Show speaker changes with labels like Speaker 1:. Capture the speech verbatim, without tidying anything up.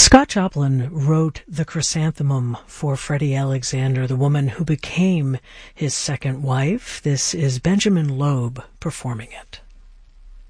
Speaker 1: Scott Joplin wrote The Chrysanthemum for Freddie Alexander, the woman who became his second wife. This is Benjamin Loeb performing it.